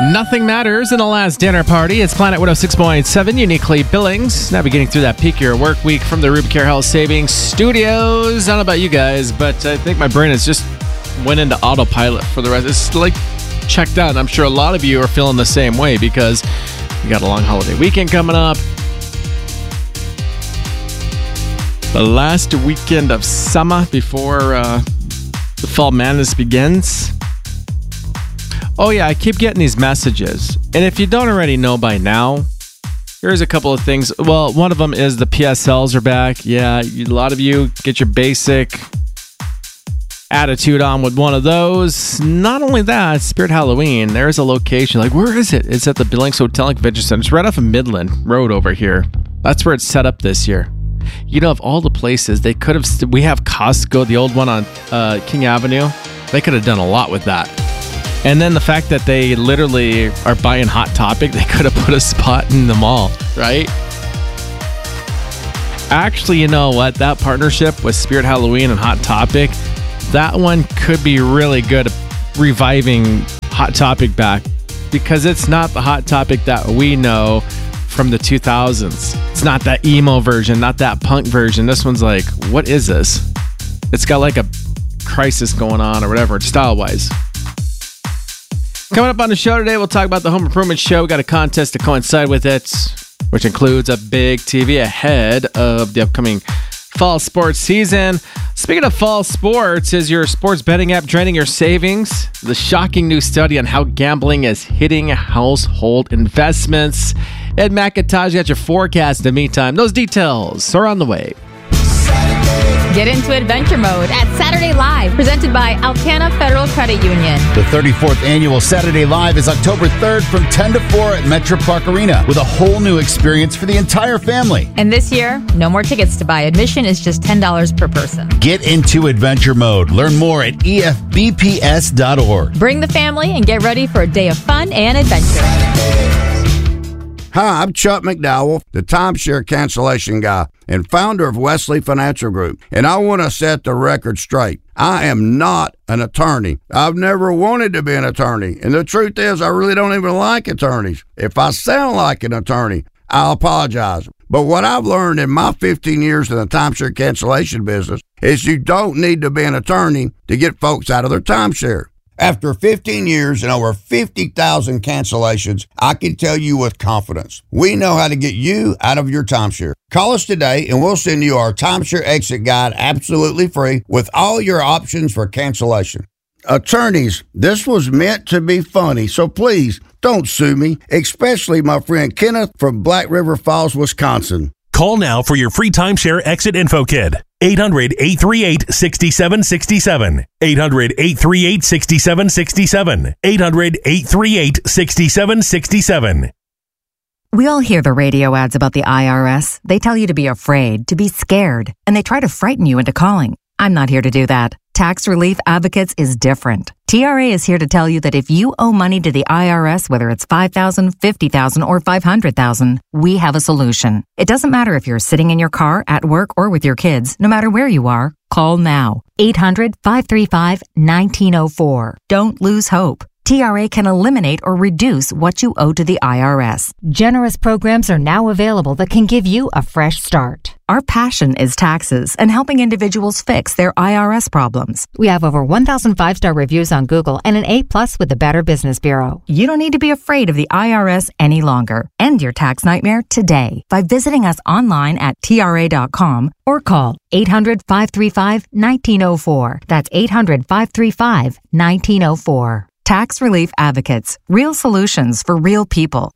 Nothing matters in the last dinner party. It's Planet 106.7, uniquely Billings. Navigating through that peak year work week from the Rubicare Health Savings Studios. I don't know about you guys, but I think my brain has just went into autopilot for the rest. It's like checked out. I'm sure a lot of you are feeling the same way because you got a long holiday weekend coming up. The last weekend of summer before the fall madness begins. Oh yeah, I keep getting these messages. And if you don't already know by now, here's a couple of things. Well, one of them is the PSLs are back. Yeah, a lot of you get your basic attitude on with one of those. Not only that, Spirit Halloween, there's a location. Like, where is it? It's at the Billings Hotel and Convention Center. It's right off of Midland Road over here. That's where it's set up this year. You know, of all the places, they could have... we have Costco, the old one on King Avenue. They could have done a lot with that. And then the fact that they literally are buying Hot Topic, they could have put a spot in the mall, right? Actually, you know what? That partnership with Spirit Halloween and Hot Topic, that one could be really good at reviving Hot Topic back because it's not the Hot Topic that we know from the 2000s. It's not that emo version, not that punk version. This one's like, what is this? It's got like a crisis going on or whatever, style-wise. Coming up on the show today, we'll talk about the Home Improvement Show. We got a contest to coincide with it, which includes a big TV ahead of the upcoming fall sports season. Speaking of fall sports, is your sports betting app draining your savings? The shocking new study on how gambling is hitting household investments. Ed McIntosh got your forecast in the meantime. Those details are on the way. Get into adventure mode at Saturday Live, presented by Alcana Federal Credit Union. The 34th annual Saturday Live is October 3rd from 10 to 4 at Metro Park Arena with a whole new experience for the entire family. And this year, no more tickets to buy. Admission is just $10 per person. Get into adventure mode. Learn more at efbps.org. Bring the family and get ready for a day of fun and adventure. Hi, I'm Chuck McDowell, the timeshare cancellation guy and founder of Wesley Financial Group, and I want to set the record straight. I am not an attorney. I've never wanted to be an attorney, and the truth is I really don't even like attorneys. If I sound like an attorney, I'll apologize. But what I've learned in my 15 years in the timeshare cancellation business is you don't need to be an attorney to get folks out of their timeshare. After 15 years and over 50,000 cancellations, I can tell you with confidence, we know how to get you out of your timeshare. Call us today and we'll send you our timeshare exit guide absolutely free with all your options for cancellation. Attorneys, this was meant to be funny, so please don't sue me, especially my friend Kenneth from Black River Falls, Wisconsin. Call now for your free timeshare exit info kit. 800-838-6767. 800-838-6767. 800-838-6767. We all hear the radio ads about the IRS. They tell you to be afraid, to be scared, and they try to frighten you into calling. I'm not here to do that. Tax Relief Advocates is different. TRA is here to tell you that if you owe money to the IRS, whether it's $5,000, $50,000, or $500,000, we have a solution. It doesn't matter if you're sitting in your car, at work, or with your kids. No matter where you are, call now. 800-535-1904. Don't lose hope. TRA can eliminate or reduce what you owe to the IRS. Generous programs are now available that can give you a fresh start. Our passion is taxes and helping individuals fix their IRS problems. We have over 1,000 5-star reviews on Google and an A+ with the Better Business Bureau. You don't need to be afraid of the IRS any longer. End your tax nightmare today by visiting us online at TRA.com or call 800-535-1904. That's 800-535-1904. Tax Relief Advocates. Real solutions for real people.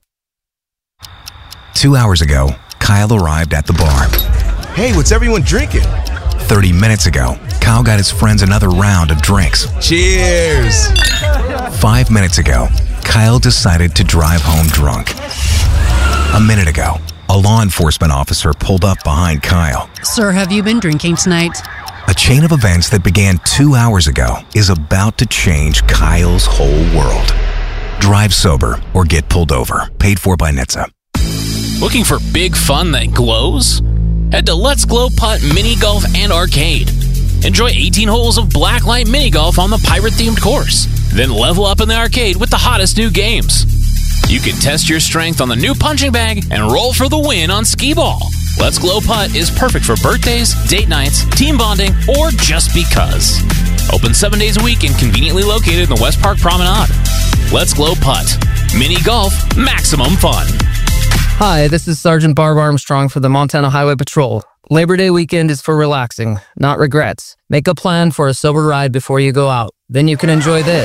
2 hours ago, Kyle arrived at the bar. Hey, what's everyone drinking? 30 minutes ago, Kyle got his friends another round of drinks. Cheers! 5 minutes ago, Kyle decided to drive home drunk. A minute ago, a law enforcement officer pulled up behind Kyle. Sir, have you been drinking tonight? A chain of events that began 2 hours ago is about to change Kyle's whole world. Drive sober or get pulled over. Paid for by NHTSA. Looking for big fun that glows? Head to Let's Glow Putt Mini Golf and Arcade. Enjoy 18 holes of blacklight mini golf on the pirate-themed course. Then level up in the arcade with the hottest new games. You can test your strength on the new punching bag and roll for the win on skee ball. Let's Glow Putt is perfect for birthdays, date nights, team bonding, or just because. Open 7 days a week and conveniently located in the West Park Promenade. Let's Glow Putt. Mini golf, maximum fun. Hi, this is Sergeant Barb Armstrong for the Montana Highway Patrol. Labor Day weekend is for relaxing, not regrets. Make a plan for a sober ride before you go out. Then you can enjoy this,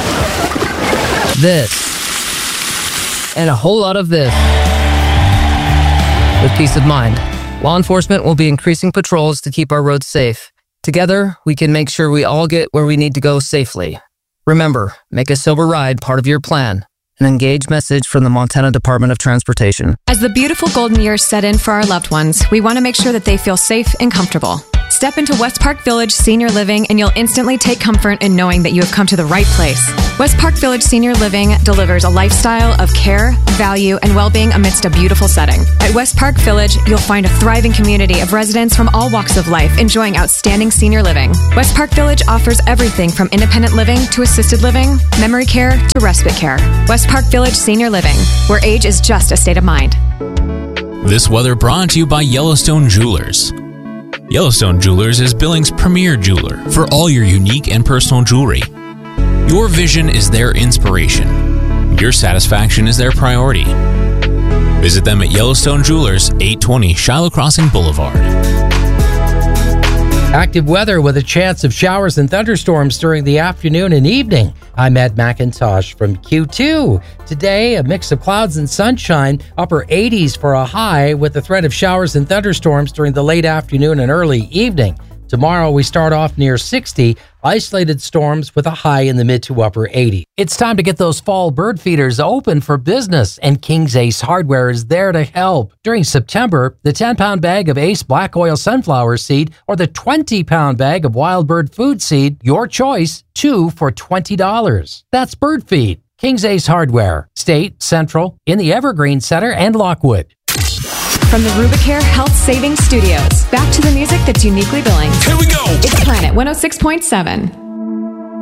and a whole lot of this with peace of mind. Law enforcement will be increasing patrols to keep our roads safe. Together, we can make sure we all get where we need to go safely. Remember, make a sober ride part of your plan. An engaged message from the Montana Department of Transportation. As the beautiful golden years set in for our loved ones, we want to make sure that they feel safe and comfortable. Step into West Park Village Senior Living and you'll instantly take comfort in knowing that you have come to the right place. West Park Village Senior Living delivers a lifestyle of care, value, and well-being amidst a beautiful setting. At West Park Village, you'll find a thriving community of residents from all walks of life enjoying outstanding senior living. West Park Village offers everything from independent living to assisted living, memory care to respite care. West Park Village Senior Living, where age is just a state of mind. This weather brought to you by Yellowstone Jewelers. Yellowstone Jewelers is Billings' premier jeweler for all your unique and personal jewelry. Your vision is their inspiration. Your satisfaction is their priority. Visit them at Yellowstone Jewelers, 820 Shiloh Crossing Boulevard. Active weather with a chance of showers and thunderstorms during the afternoon and evening. I'm Ed McIntosh from Q2. Today, a mix of clouds and sunshine, upper 80s for a high with the threat of showers and thunderstorms during the late afternoon and early evening. Tomorrow, we start off near 60, isolated storms with a high in the mid to upper 80s. It's time to get those fall bird feeders open for business, and King's Ace Hardware is there to help. During September, the 10-pound bag of Ace Black Oil Sunflower Seed or the 20-pound bag of Wild Bird Food Seed, your choice, 2 for $20. That's bird feed. King's Ace Hardware, State, Central, in the Evergreen Center, and Lockwood. From the Rubicare Health Savings Studios, back to the music that's uniquely Billings. Here we go! It's Planet 106.7.